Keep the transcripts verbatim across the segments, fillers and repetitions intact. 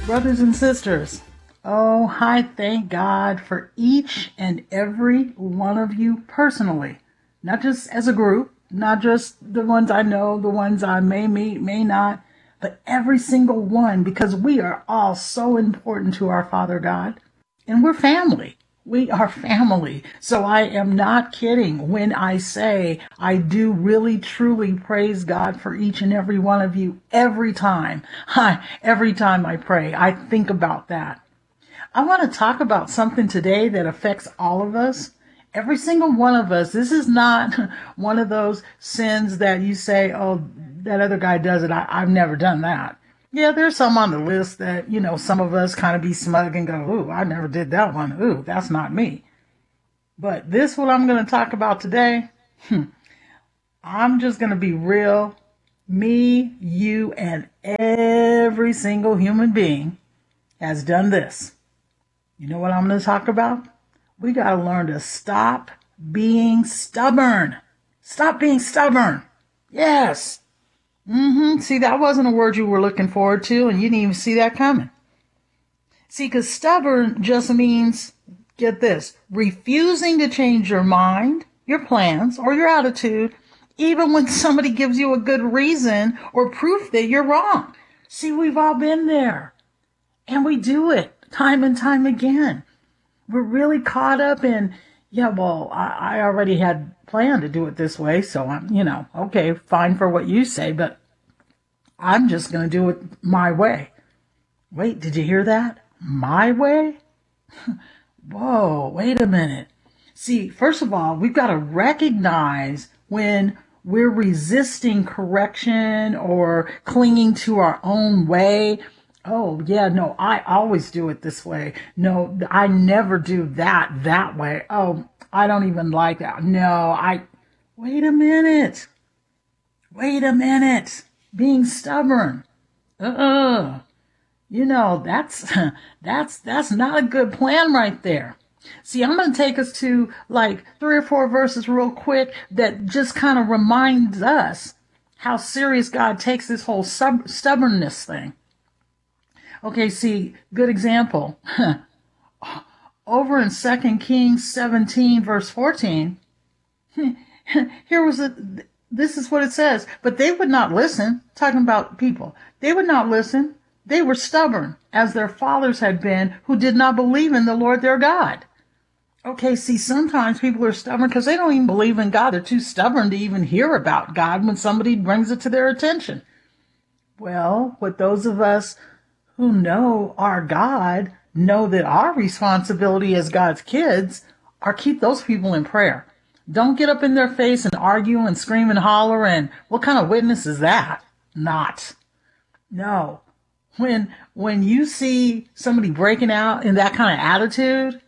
Brothers and sisters, oh, I thank God for each and every one of you personally, not just as a group, not just the ones I know, the ones I may meet, may not, but every single one, because we are all so important to our Father God, and we're family. We are family. So I am not kidding when I say I do really truly praise God for each and every one of you every time. Every time I pray, I think about that. I want to talk about something today that affects all of us. Every single one of us. This is not one of those sins that you say, oh, that other guy does it. I, I've never done that. Yeah, there's some on the list that, you know, some of us kind of be smug and go, ooh, I never did that one. Ooh, that's not me. But this, what I'm going to talk about today, hmm, I'm just going to be real. Me, you, and every single human being has done this. You know what I'm going to talk about? We got to learn to stop being stubborn. Stop being stubborn. Yes. Mm-hmm. See, that wasn't a word you were looking forward to, and you didn't even see that coming. See, because stubborn just means, get this, refusing to change your mind, your plans, or your attitude, even when somebody gives you a good reason or proof that you're wrong. See, we've all been there, and we do it time and time again. We're really caught up in, yeah, well, I, I already had planned to do it this way, so I'm, you know, okay, fine for what you say, but I'm just going to do it my way. Wait, did you hear that? My way? Whoa, wait a minute. See, first of all, we've got to recognize when we're resisting correction or clinging to our own way. Oh, yeah, no, I always do it this way. No, I never do that that way. Oh, I don't even like that. No, I, wait a minute. Wait a minute. Being stubborn. Uh-uh. You know, that's, that's, that's not a good plan right there. See, I'm going to take us to like three or four verses real quick that just kind of reminds us how serious God takes this whole sub- stubbornness thing. Okay, see, good example. Over in Second Kings seventeen, verse fourteen, here was a, this is what it says. But they would not listen, talking about people. They would not listen. They were stubborn, as their fathers had been, who did not believe in the Lord their God. Okay, see, sometimes people are stubborn because they don't even believe in God. They're too stubborn to even hear about God when somebody brings it to their attention. Well, what those of us who know our God know that our responsibility as God's kids are keep those people in prayer. Don't get up in their face and argue and scream and holler and what kind of witness is that? Not. No. When when you see somebody breaking out in that kind of attitude,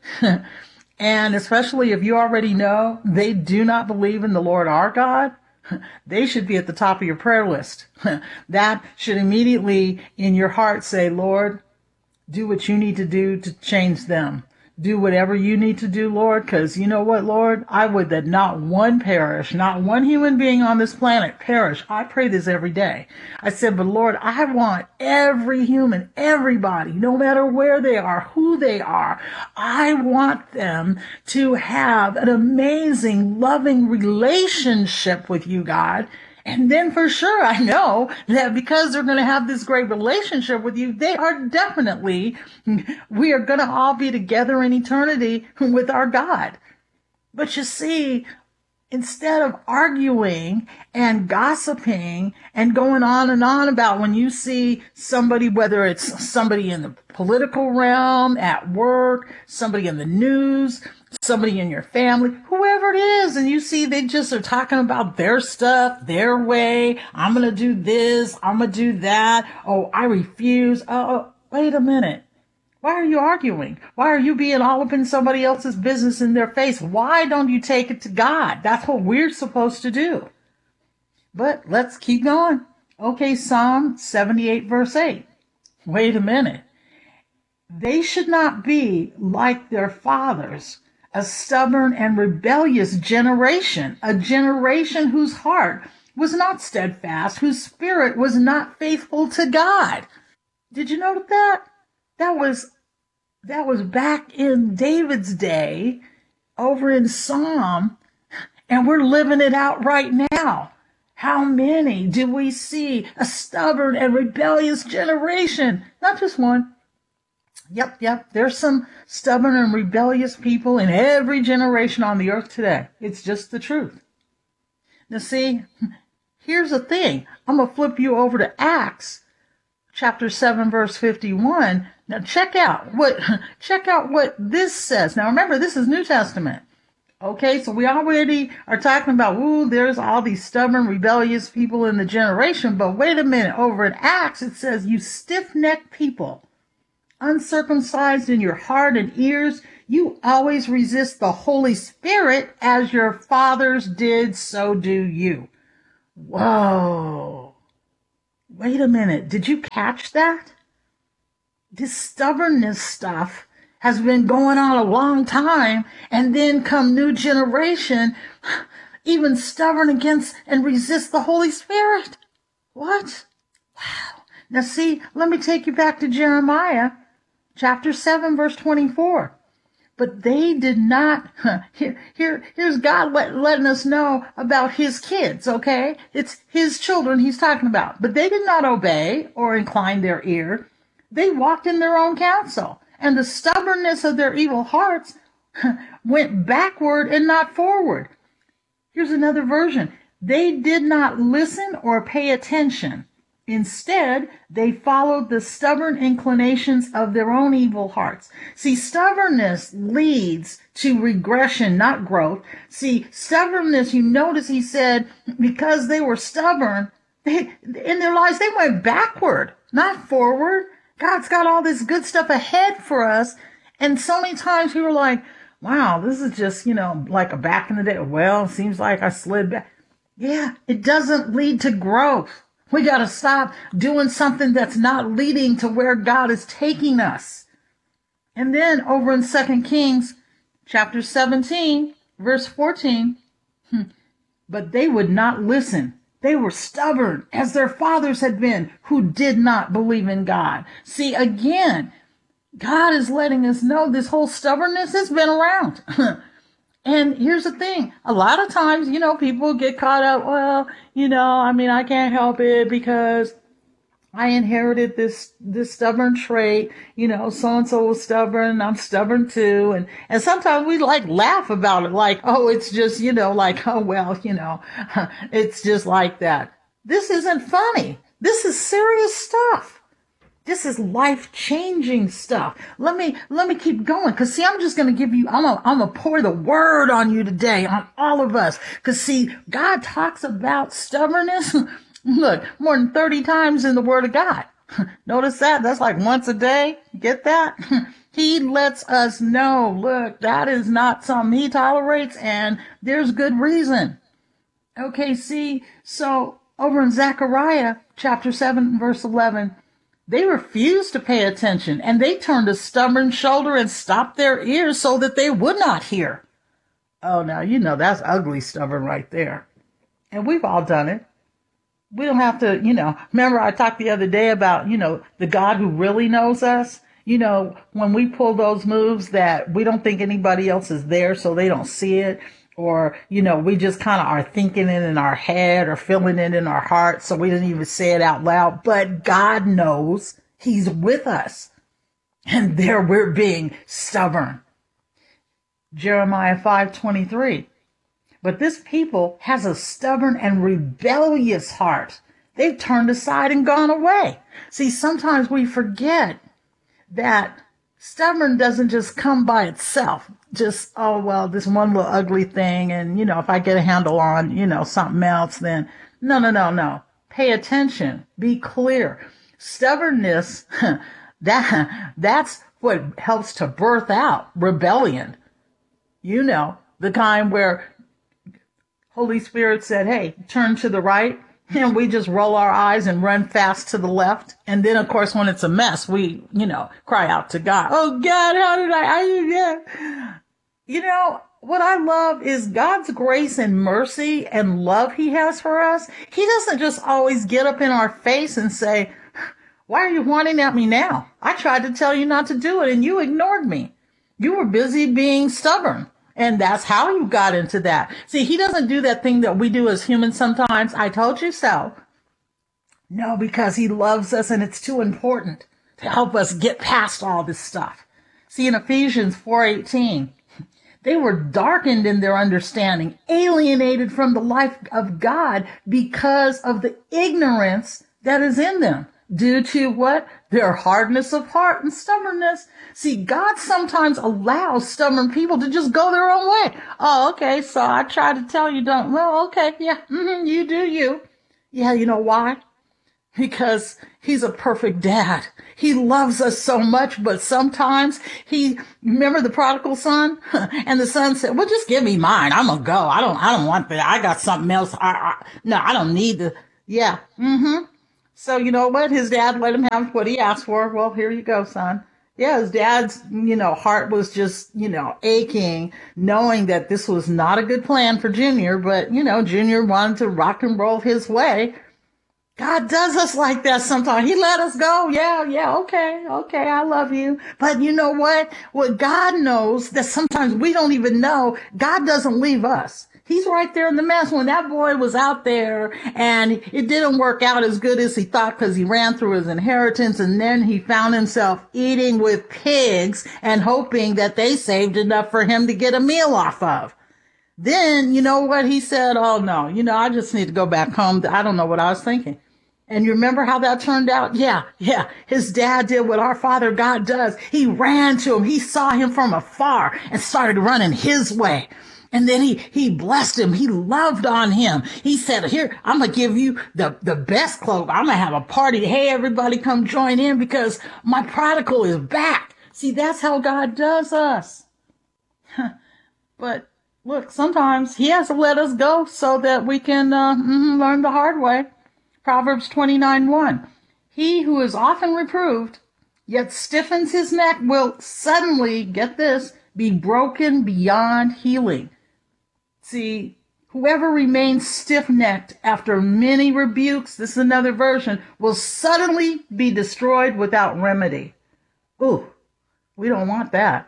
and especially if you already know they do not believe in the Lord our God, they should be at the top of your prayer list. That should immediately in your heart say, Lord, do what you need to do to change them. Do whatever you need to do, Lord, because you know what, Lord? I would that not one perish, not one human being on this planet perish. I pray this every day. I said, but Lord, I want every human, everybody, no matter where they are, who they are, I want them to have an amazing, loving relationship with you, God. And then for sure, I know that because they're going to have this great relationship with you, they are definitely, we are going to all be together in eternity with our God. But you see, instead of arguing and gossiping and going on and on about when you see somebody, whether it's somebody in the political realm, at work, somebody in the news, somebody in your family, whoever it is, and you see they just are talking about their stuff, their way. I'm going to do this. I'm going to do that. Oh, I refuse. Oh, wait a minute. Why are you arguing? Why are you being all up in somebody else's business in their face? Why don't you take it to God? That's what we're supposed to do. But let's keep going. Okay, Psalm seventy-eight, verse eight. Wait a minute. They should not be like their fathers, a stubborn and rebellious generation, a generation whose heart was not steadfast, whose spirit was not faithful to God. Did you note that? That was that was back in David's day over in Psalm, and we're living it out right now. How many do we see? A stubborn and rebellious generation. Not just one. Yep, yep. There's some stubborn and rebellious people in every generation on the earth today. It's just the truth. Now see, here's the thing. I'm going to flip you over to Acts chapter seven, verse fifty-one. Now check out what, check out what this says. Now remember, this is New Testament. Okay, so we already are talking about, ooh, there's all these stubborn, rebellious people in the generation. But wait a minute, over in Acts, it says, you stiff-necked people, uncircumcised in your heart and ears, you always resist the Holy Spirit as your fathers did, so do you. Whoa. Wait a minute. Did you catch that? This stubbornness stuff has been going on a long time, and then come new generation, even stubborn against and resist the Holy Spirit. What? Wow. Now see, let me take you back to Jeremiah chapter seven, verse twenty-four. But they did not, here, here, here's God let, letting us know about his kids, okay? It's his children he's talking about. But they did not obey or incline their ear. They walked in their own counsel, and the stubbornness of their evil hearts went backward and not forward. Here's another version. They did not listen or pay attention. Instead, they followed the stubborn inclinations of their own evil hearts. See, stubbornness leads to regression, not growth. See, stubbornness, you notice he said, because they were stubborn, they, in their lives, they went backward, not forward. God's got all this good stuff ahead for us. And so many times we were like, wow, this is just, you know, like a back in the day. Well, it seems like I slid back. Yeah, it doesn't lead to growth. We got to stop doing something that's not leading to where God is taking us. And then over in Second Kings chapter seventeen, verse fourteen, but they would not listen. They were stubborn as their fathers had been, who did not believe in God. See, again, God is letting us know this whole stubbornness has been around. And here's the thing. A lot of times, you know, people get caught up. Well, you know, I mean, I can't help it because I inherited this, this stubborn trait. You know, so-and-so was stubborn. I'm stubborn too. And, and sometimes we like laugh about it. Like, oh, it's just, you know, like, oh, well, you know, it's just like that. This isn't funny. This is serious stuff. This is life-changing stuff. Let me, let me keep going. Cause see, I'm just going to give you, I'm going I'm to pour the word on you today, on all of us. Cause see, God talks about stubbornness. Look, more than thirty times in the word of God. Notice that? That's like once a day. Get that? He lets us know, look, that is not something he tolerates, and there's good reason. Okay, see, so over in Zechariah chapter seven, verse eleven, they refused to pay attention, and they turned a stubborn shoulder and stopped their ears so that they would not hear. Oh, now, you know, that's ugly stubborn right there. And we've all done it. We don't have to, you know, remember I talked the other day about, you know, the God who really knows us. You know, when we pull those moves that we don't think anybody else is there, so they don't see it. Or, you know, we just kind of are thinking it in our head or feeling it in our heart, so we didn't even say it out loud. But God knows he's with us. And there we're being stubborn. Jeremiah five twenty-three. But this people has a stubborn and rebellious heart. They've turned aside and gone away. See, sometimes we forget that stubborn doesn't just come by itself. Just, oh, well, this one little ugly thing. And, you know, if I get a handle on, you know, something else, then no, no, no, no. Pay attention. Be clear. Stubbornness, that, that's what helps to birth out rebellion. You know, the kind where Holy Spirit said, hey, turn to the right. And we just roll our eyes and run fast to the left. And then, of course, when it's a mess, we, you know, cry out to God. Oh, God, how did I, I yeah. You know, what I love is God's grace and mercy and love he has for us. He doesn't just always get up in our face and say, Why are you whining at me now? I tried to tell you not to do it and you ignored me. You were busy being stubborn. And that's how you got into that. See, he doesn't do that thing that we do as humans sometimes. I told you so. No, because he loves us and it's too important to help us get past all this stuff. See, in Ephesians four eighteen, they were darkened in their understanding, alienated from the life of God because of the ignorance that is in them. Due to what? Their hardness of heart and stubbornness. See, God sometimes allows stubborn people to just go their own way. Oh, okay, so I tried to tell you don't. Well, okay, yeah, mm-hmm, you do you. Yeah, you know why? Because he's a perfect dad. He loves us so much, but sometimes he, remember the prodigal son? And the son said, well, just give me mine. I'm gonna go. I don't, I don't want that. I got something else. I, I, no, I don't need the, yeah. Mm-hmm. So you know what? His dad let him have what he asked for. Well, here you go, son. Yeah, his dad's, you know, heart was just, you know, aching, knowing that this was not a good plan for Junior, but, you know, Junior wanted to rock and roll his way. God does us like that sometimes. He let us go. Yeah, yeah, okay, okay, I love you. But you know what? What God knows that sometimes we don't even know, God doesn't leave us. He's right there in the mess. When that boy was out there and it didn't work out as good as he thought because he ran through his inheritance and then he found himself eating with pigs and hoping that they saved enough for him to get a meal off of. Then, you know what? He said, oh no, you know, I just need to go back home. I don't know what I was thinking. And you remember how that turned out? Yeah, yeah. His dad did what our Father God does. He ran to him. He saw him from afar and started running his way. And then he, he blessed him. He loved on him. He said, here, I'm going to give you the, the best clothes. I'm going to have a party. Hey, everybody come join in because my prodigal is back. See, that's how God does us. But look, sometimes he has to let us go so that we can uh, mm, learn the hard way. Proverbs twenty-nine one. He who is often reproved, yet stiffens his neck, will suddenly, get this, be broken beyond healing. See, whoever remains stiff-necked after many rebukes, this is another version, will suddenly be destroyed without remedy. Ooh, we don't want that.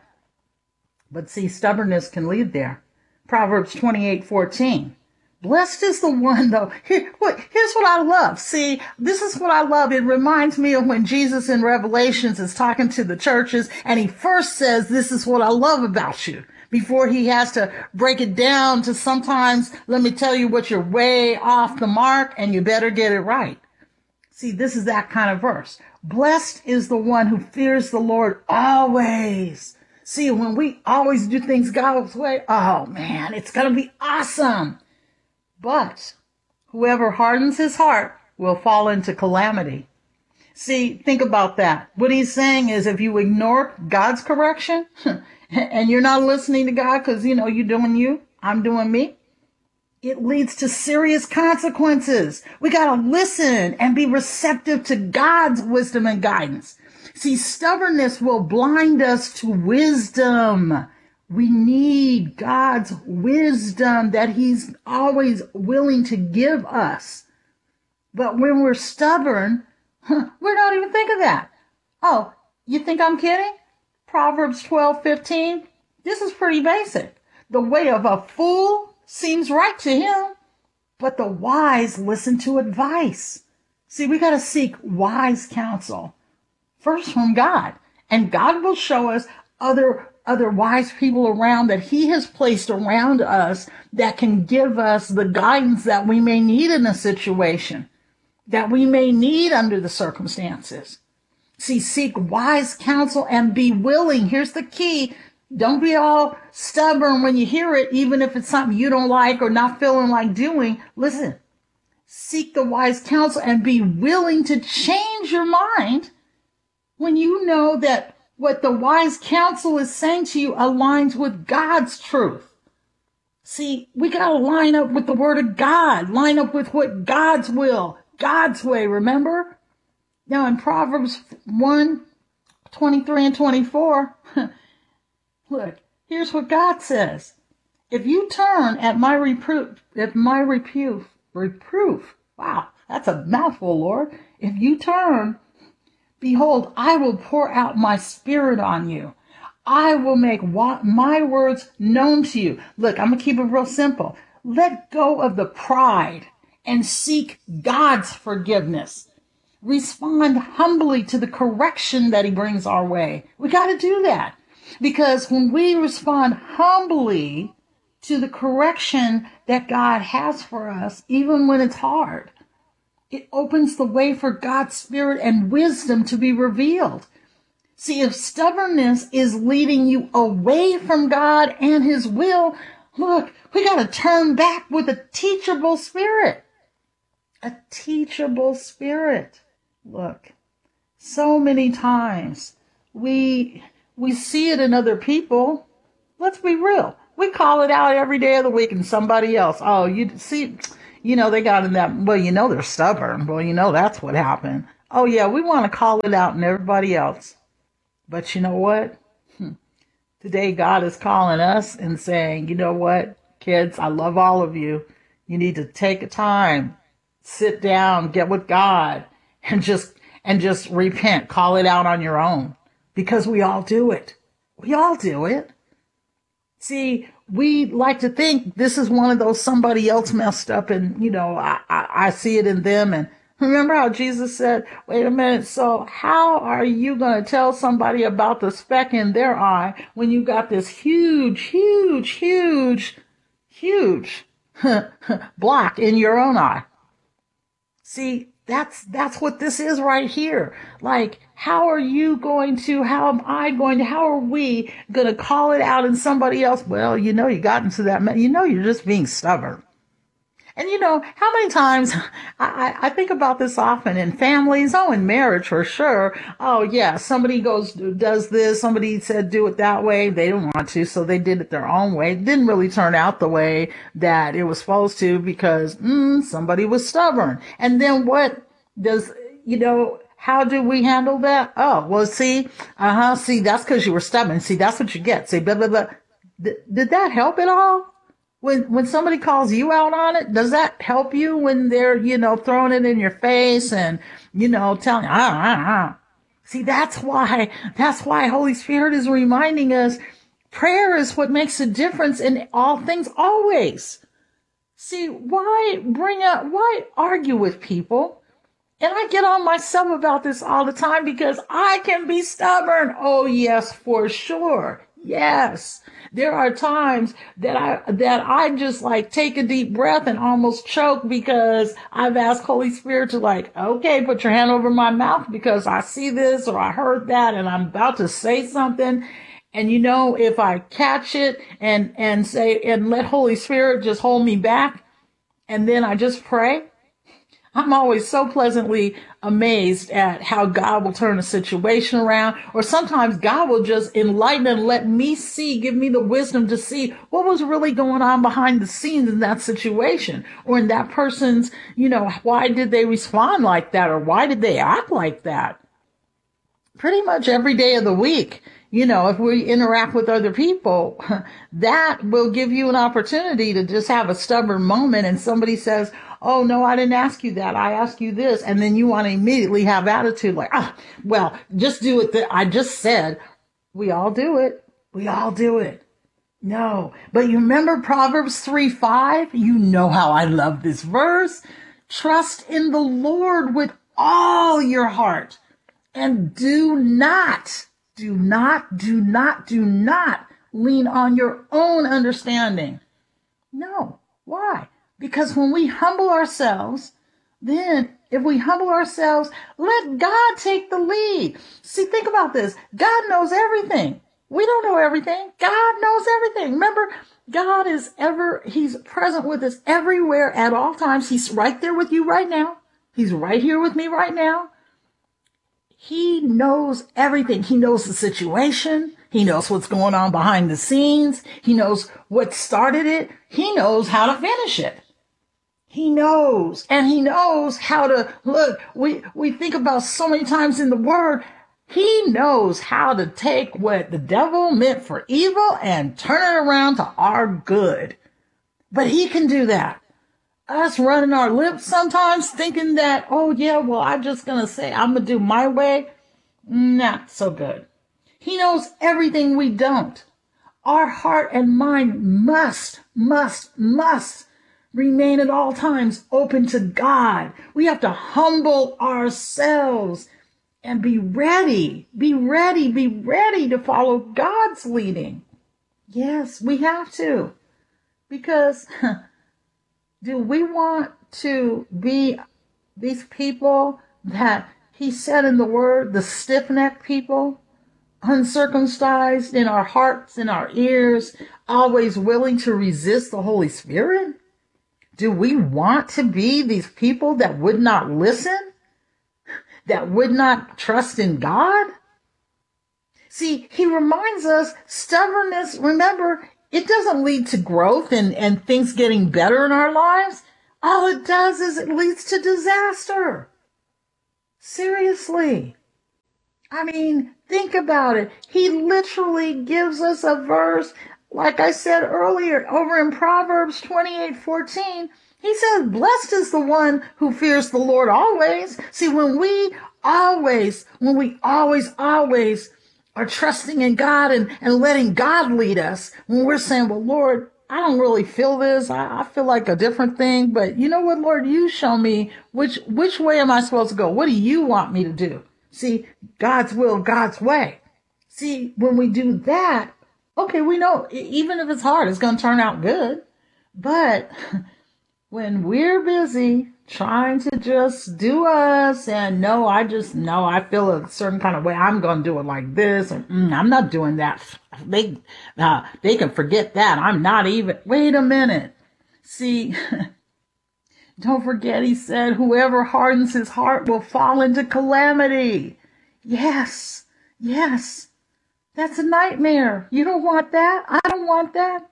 But see, stubbornness can lead there. Proverbs twenty-eight fourteen. Blessed is the one, though. Here, what, here's what I love. See, this is what I love. It reminds me of when Jesus in Revelations is talking to the churches, and he first says, this is what I love about you, before he has to break it down to sometimes, let me tell you what, you're way off the mark, and you better get it right. See, this is that kind of verse. Blessed is the one who fears the Lord always. See, when we always do things God's way, oh man, it's going to be awesome. But whoever hardens his heart will fall into calamity. See, think about that. What he's saying is if you ignore God's correction and you're not listening to God because, you know, you're doing you, I'm doing me, it leads to serious consequences. We got to listen and be receptive to God's wisdom and guidance. See, stubbornness will blind us to wisdom. We need God's wisdom that he's always willing to give us. But when we're stubborn, we're not even thinking that. Oh, you think I'm kidding? Proverbs twelve fifteen. This is pretty basic. The way of a fool seems right to him, but the wise listen to advice. See, we got to seek wise counsel first from God, and God will show us other other wise people around that he has placed around us that can give us the guidance that we may need in a situation, that we may need under the circumstances. See, seek wise counsel and be willing. Here's the key. Don't be all stubborn when you hear it, even if it's something you don't like or not feeling like doing. Listen, seek the wise counsel and be willing to change your mind when you know that what the wise counsel is saying to you aligns with God's truth. See, we got to line up with the word of God, line up with what God's will, God's way, remember? Now in Proverbs one, twenty-three and twenty-four, look, here's what God says. If you turn at my reproof, if my reproof, reproof, wow, that's a mouthful, Lord. If you turn Behold, I will pour out my spirit on you. I will make wa- my words known to you. Look, I'm going to keep it real simple. Let go of the pride and seek God's forgiveness. Respond humbly to the correction that he brings our way. We got to do that, because when we respond humbly to the correction that God has for us, even when it's hard, it opens the way for God's spirit and wisdom to be revealed. See, if stubbornness is leading you away from God and his will, look, we got to turn back with a teachable spirit. A teachable spirit. Look, so many times we we see it in other people. Let's be real. We call it out every day of the week in somebody else. Oh, you see, you know, they got in that, well, you know, they're stubborn. Well, you know, that's what happened. Oh, yeah, we want to call it out in everybody else. But you know what? Today, God is calling us and saying, you know what, kids, I love all of you. You need to take a time, sit down, get with God, and just and just repent. Call it out on your own, because we all do it. We all do it. See, we like to think this is one of those somebody else messed up, and you know, I, I, I see it in them. And remember how Jesus said, wait a minute, so how are you going to tell somebody about the speck in their eye when you got this huge, huge, huge, huge block in your own eye? See, that's that's what this is right here. Like, how are you going to, how am I going to, how are we going to call it out in somebody else? Well, you know, you got into that, you know, you're just being stubborn. And you know, how many times I, I think about this often in families, oh, in marriage for sure. Oh yeah, somebody goes, does this, somebody said do it that way. They didn't want to, so they did it their own way. It didn't really turn out the way that it was supposed to, because mm, somebody was stubborn. And then what does, you know, how do we handle that? Oh, well, see, uh-huh, see, that's because you were stubborn. See, that's what you get. See, blah, blah, blah. Th- did that help at all? When when somebody calls you out on it, does that help you when they're, you know, throwing it in your face and, you know, telling you, ah, ah, ah. See, that's why, that's why Holy Spirit is reminding us prayer is what makes a difference in all things always. See, why bring up, why argue with people? And I get on myself about this all the time because I can be stubborn. Oh, yes, for sure. Yes. There are times that I, that I just like take a deep breath and almost choke because I've asked Holy Spirit to like, okay, put your hand over my mouth because I see this or I heard that and I'm about to say something. And you know, if I catch it and, and say, and let Holy Spirit just hold me back and then I just pray, I'm always so pleasantly amazed at how God will turn a situation around, or sometimes God will just enlighten and let me see, give me the wisdom to see what was really going on behind the scenes in that situation, or in that person's, you know, why did they respond like that, or why did they act like that? Pretty much every day of the week, you know, if we interact with other people, that will give you an opportunity to just have a stubborn moment and somebody says, oh, no, I didn't ask you that. I asked you this. And then you want to immediately have attitude like, ah, well, just do it that I just said. We all do it. We all do it. No, but you remember Proverbs three five? You know how I love this verse. Trust in the Lord with all your heart and do not, do not, do not, do not lean on your own understanding. No. Why? Because when we humble ourselves, then if we humble ourselves, let God take the lead. See, think about this. God knows everything. We don't know everything. God knows everything. Remember, God is ever, he's present with us everywhere at all times. He's right there with you right now. He's right here with me right now. He knows everything. He knows the situation. He knows what's going on behind the scenes. He knows what started it. He knows how to finish it. He knows, and he knows how to, look, we, we think about so many times in the word, he knows how to take what the devil meant for evil and turn it around to our good. But he can do that. Us running our lips sometimes thinking that, oh yeah, well, I'm just going to say, I'm going to do my way. Not so good. He knows everything we don't. Our heart and mind must, must, must remain at all times open to God. We have to humble ourselves and be ready, be ready, be ready to follow God's leading. Yes, we have to. Because do we want to be these people that he said in the word, the stiff-necked people, uncircumcised in our hearts, in our ears, always willing to resist the Holy Spirit? Do we want to be these people that would not listen? That would not trust in God? See, he reminds us stubbornness, remember, it doesn't lead to growth and, and things getting better in our lives. All it does is it leads to disaster. Seriously. I mean, think about it. He literally gives us a verse, like I said earlier, over in Proverbs twenty-eight fourteen. He says, blessed is the one who fears the Lord always. See, when we always, when we always, always are trusting in God and, and letting God lead us, when we're saying, well, Lord, I don't really feel this. I, I feel like a different thing. But you know what, Lord, you show me which which way am I supposed to go? What do you want me to do? See, God's will, God's way. See, when we do that, okay, we know even if it's hard, it's going to turn out good. But when we're busy trying to just do us and no, I just, no, I feel a certain kind of way, I'm going to do it like this. And mm, I'm not doing that. They, uh, they can forget that. I'm not even, wait a minute. See, don't forget he said, whoever hardens his heart will fall into calamity. Yes, yes. That's a nightmare. You don't want that. I don't want that.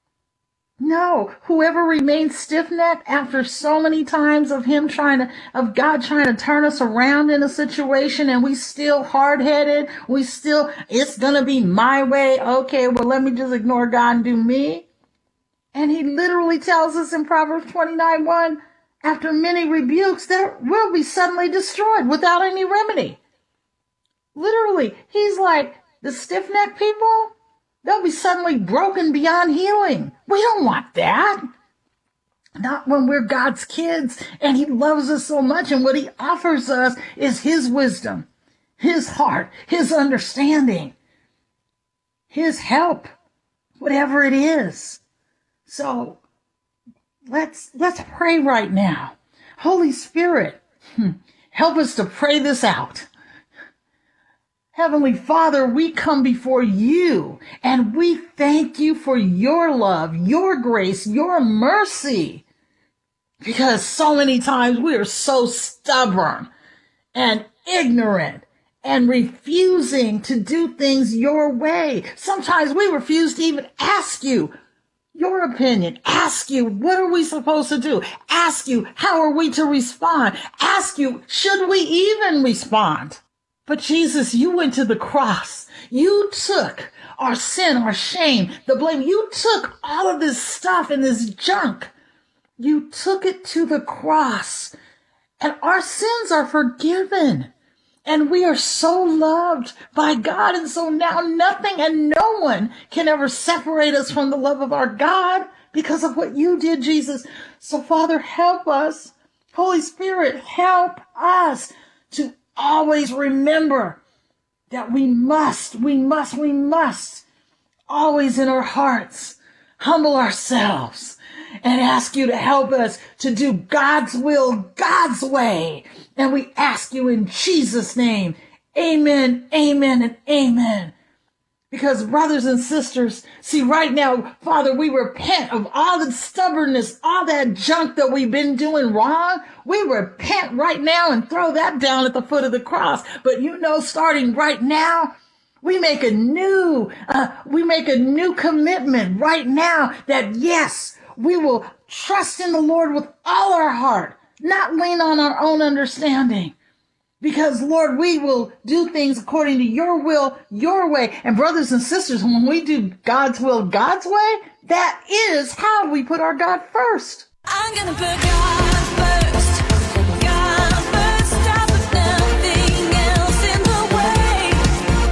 No, whoever remains stiff-necked after so many times of him trying to, of God trying to turn us around in a situation and we still hard-headed, we still, it's going to be my way. Okay, well, let me just ignore God and do me. And he literally tells us in Proverbs twenty-nine one, after many rebukes, there will be suddenly destroyed without any remedy. Literally, he's like, the stiff-necked people, they'll be suddenly broken beyond healing. We don't want that. Not when we're God's kids and he loves us so much. And what he offers us is his wisdom, his heart, his understanding, his help, whatever it is. So let's, let's pray right now. Holy Spirit, help us to pray this out. Heavenly Father, we come before you and we thank you for your love, your grace, your mercy. Because so many times we are so stubborn and ignorant and refusing to do things your way. Sometimes we refuse to even ask you your opinion, ask you, what are we supposed to do? Ask you, how are we to respond? Ask you, should we even respond? But Jesus, you went to the cross. You took our sin, our shame, the blame. You took all of this stuff and this junk. You took it to the cross. And our sins are forgiven. And we are so loved by God. And so now nothing and no one can ever separate us from the love of our God because of what you did, Jesus. So Father, help us. Holy Spirit, help us to always remember that we must, we must, we must always in our hearts humble ourselves and ask you to help us to do God's will, God's way. And we ask you in Jesus' name, amen, amen, and amen. Because brothers and sisters, see right now, Father, we repent of all the stubbornness, all that junk that we've been doing wrong. We repent right now and throw that down at the foot of the cross. But you know, starting right now, we make a new, uh, we make a new commitment right now that yes, we will trust in the Lord with all our heart, not lean on our own understanding. Because, Lord, we will do things according to your will, your way. And brothers and sisters, when we do God's will, God's way, that is how we put our God first. I'm going to put God first. God first. I put nothing else in the way.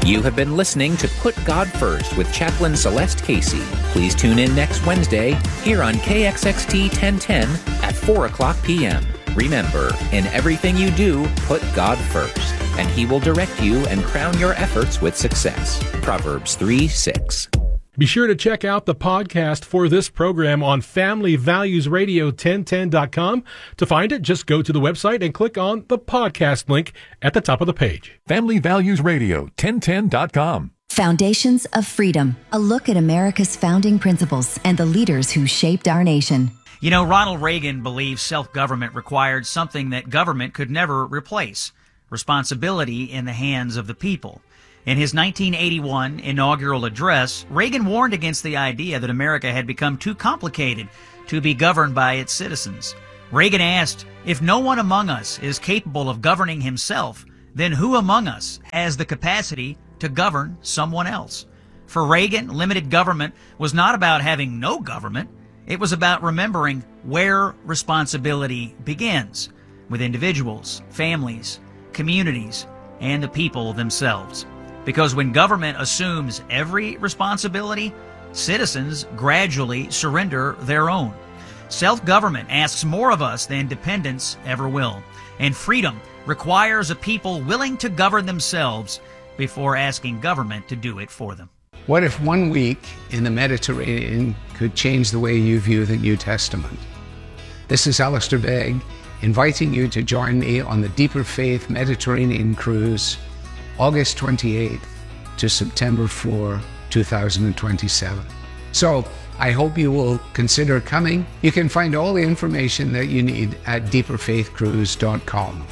You have been listening to Put God First with Chaplain Celeste Casey. Please tune in next Wednesday here on K X X T ten ten at four o'clock p.m. Remember, in everything you do, put God first, and He will direct you and crown your efforts with success. Proverbs three six. Be sure to check out the podcast for this program on family values radio ten ten dot com. To find it, just go to the website and click on the podcast link at the top of the page. family values radio ten ten dot com. Foundations of Freedom, a look at America's founding principles and the leaders who shaped our nation. You know, Ronald Reagan believed self-government required something that government could never replace: responsibility in the hands of the people. In his nineteen eighty-one inaugural address, Reagan warned against the idea that America had become too complicated to be governed by its citizens. Reagan asked, if no one among us is capable of governing himself, then who among us has the capacity to govern someone else? For Reagan, limited government was not about having no government. It was about remembering where responsibility begins, with individuals, families, communities, and the people themselves. Because when government assumes every responsibility, citizens gradually surrender their own. Self-government asks more of us than dependence ever will. And freedom requires a people willing to govern themselves before asking government to do it for them. What if one week in the Mediterranean could change the way you view the New Testament? This is Alistair Begg, inviting you to join me on the Deeper Faith Mediterranean Cruise, August twenty-eighth to September fourth, two thousand twenty-seven. So I hope you will consider coming. You can find all the information that you need at deeper faith cruise dot com.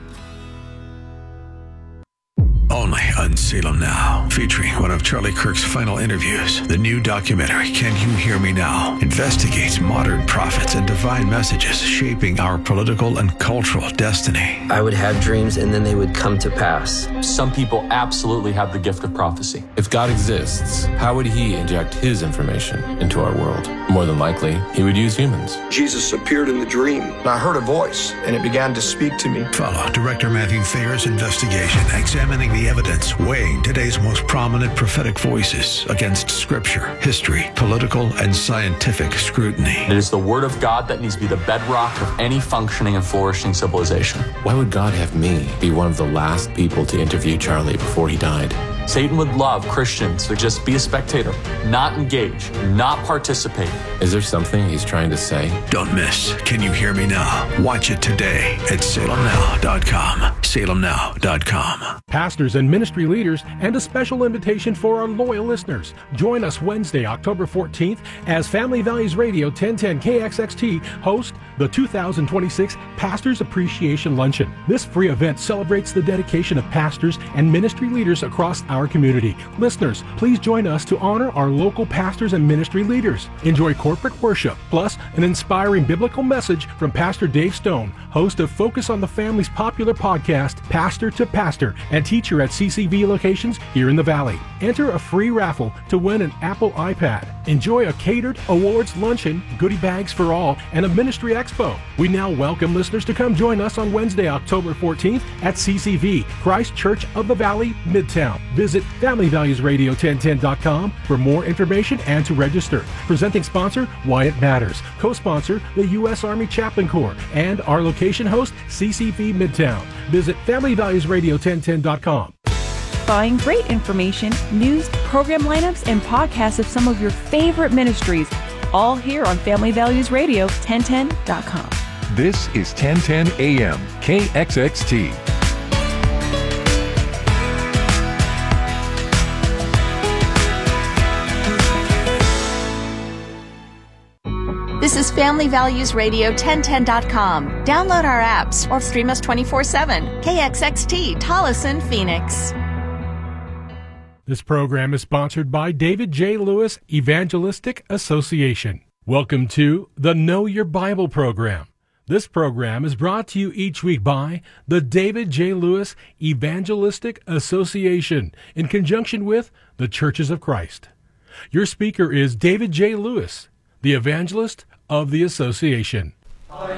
Only on Salem Now, featuring one of Charlie Kirk's final interviews. The new documentary, Can You Hear Me Now?, investigates modern prophets and divine messages shaping our political and cultural destiny. I would have dreams and then they would come to pass. Some people absolutely have the gift of prophecy. If God exists, how would He inject His information into our world? More than likely, He would use humans. Jesus appeared in the dream, and I heard a voice, and it began to speak to me. Follow Director Matthew Thayer's investigation, examining the evidence, weighing today's most prominent prophetic voices against scripture, history, political, and scientific scrutiny. It is the Word of God that needs to be the bedrock of any functioning and flourishing civilization. Why would God have me be one of the last people to interview Charlie before he died? Satan would love Christians to just be a spectator, not engage, not participate. Is there something he's trying to say? Don't miss Can You Hear Me Now? Watch it today at salem now dot com. salem now dot com. Pastors and ministry leaders, and a special invitation for our loyal listeners. Join us Wednesday, October fourteenth, as Family Values Radio ten ten K X X T host the two thousand twenty-six Pastors Appreciation Luncheon. This free event celebrates the dedication of pastors and ministry leaders across our community. Listeners, please join us to honor our local pastors and ministry leaders. Enjoy corporate worship, plus an inspiring biblical message from Pastor Dave Stone, host of Focus on the Family's popular podcast, Pastor to Pastor, and teacher at C C V locations here in the Valley. Enter a free raffle to win an Apple iPad. Enjoy a catered awards luncheon, goodie bags for all, and a ministry expo. We now welcome listeners to come join us on Wednesday, October fourteenth at C C V, Christ Church of the Valley, Midtown. Visit family values radio ten ten dot com for more information and to register. Presenting sponsor, Why It Matters. Co-sponsor, the U S Army Chaplain Corps. And our location host, C C V Midtown. Visit family values radio ten ten dot com. Find great information, news, program lineups, and podcasts of some of your favorite ministries, all here on family values radio ten ten dot com. This is ten ten A M K X X T. This is Family Values Radio ten ten dot com. Download our apps or stream us twenty-four seven. K X X T, Tolleson, Phoenix. This program is sponsored by David J. Lewis Evangelistic Association. Welcome to the Know Your Bible program. This program is brought to you each week by the David J. Lewis Evangelistic Association in conjunction with the Churches of Christ. Your speaker is David J. Lewis, the evangelist of the association.